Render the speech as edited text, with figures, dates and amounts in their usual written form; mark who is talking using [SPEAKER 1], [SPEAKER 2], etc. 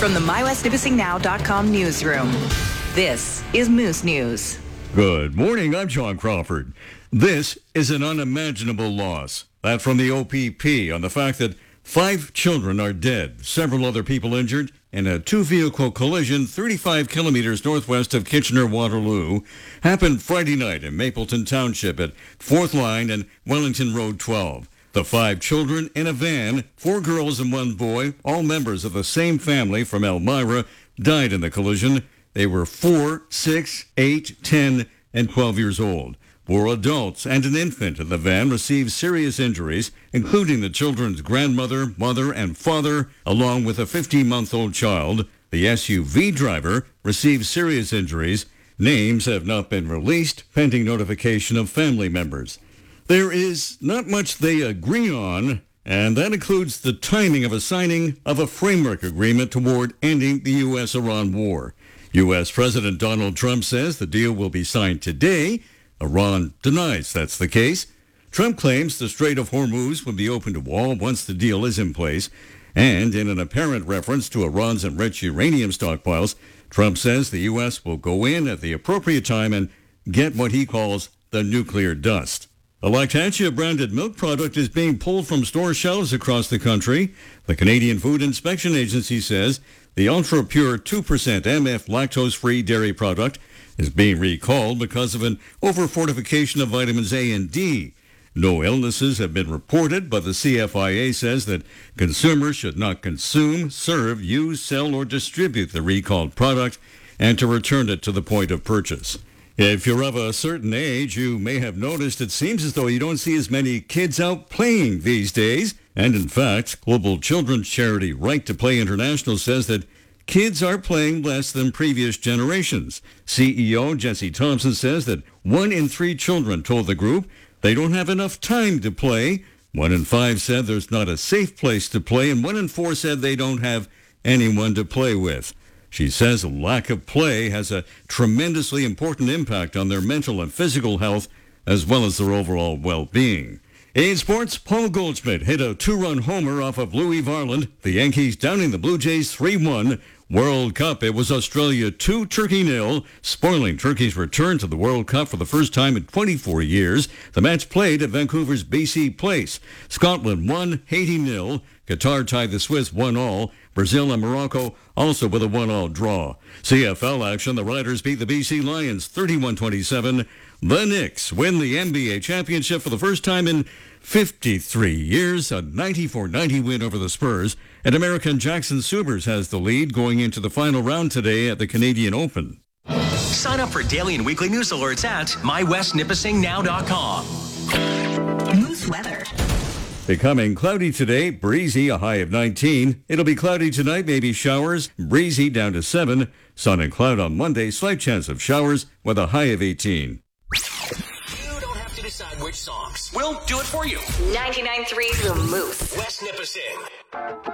[SPEAKER 1] From the MyWestNipissingNow.com newsroom, this is Moose News.
[SPEAKER 2] Good morning, I'm John Crawford. This is an unimaginable loss. That from the OPP on the fact that 5 children are dead, several other people injured in a 2-vehicle collision 35 kilometers northwest of Kitchener-Waterloo happened Friday night in Mapleton Township at 4th Line and Wellington Road 12. The 5 children in a van, 4 girls and 1 boy, all members of the same family from Elmira, died in the collision. They were 4, 6, 8, 10, and 12 years old. 4 adults and an infant in the van received serious injuries, including the children's grandmother, mother, and father, along with a 15-month-old child. The SUV driver received serious injuries. Names have not been released, pending notification of family members. There is not much they agree on, and that includes the timing of a signing of a framework agreement toward ending the U.S.-Iran war. U.S. President Donald Trump says the deal will be signed today. Iran denies that's the case. Trump claims the Strait of Hormuz will be open to all once the deal is in place. And in an apparent reference to Iran's enriched uranium stockpiles, Trump says the U.S. will go in at the appropriate time and get what he calls the nuclear dust. A Lactantia-branded milk product is being pulled from store shelves across the country. The Canadian Food Inspection Agency says the ultra-pure 2% MF lactose-free dairy product is being recalled because of an over-fortification of vitamins A and D. No illnesses have been reported, but the CFIA says that consumers should not consume, serve, use, sell, or distribute the recalled product and to return it to the point of purchase. If you're of a certain age, you may have noticed it seems as though you don't see as many kids out playing these days. And in fact, global children's charity Right to Play International says that kids are playing less than previous generations. CEO Jesse Thompson says that 1 in 3 children told the group they don't have enough time to play. 1 in 5 said there's not a safe place to play, and 1 in 4 said they don't have anyone to play with. She says a lack of play has a tremendously important impact on their mental and physical health, as well as their overall well-being. In sports, Paul Goldschmidt hit a 2-run homer off of Louis Varland. The Yankees downing the Blue Jays 3-1. World Cup, it was Australia 2, Turkey 0, spoiling Turkey's return to the World Cup for the first time in 24 years. The match played at Vancouver's BC Place. Scotland 1, Haiti 0. Qatar tied the Swiss 1-1. Brazil and Morocco also with a 1-1 draw. CFL action, the Riders beat the BC Lions 31-27. The Knicks win the NBA championship for the first time in 53 years, a 94-90 win over the Spurs. And American Jackson Subers has the lead going into the final round today at the Canadian Open.
[SPEAKER 3] Sign up for daily and weekly news alerts at MyWestNipissingNow.com.
[SPEAKER 1] Moose weather.
[SPEAKER 2] Becoming cloudy today, breezy, a high of 19. It'll be cloudy tonight, maybe showers, breezy down to 7. Sun and cloud on Monday, slight chance of showers with a high of 18.
[SPEAKER 3] You don't have to decide which songs. We'll do it for you.
[SPEAKER 1] 99.3 The Moose.
[SPEAKER 3] West Nipissing.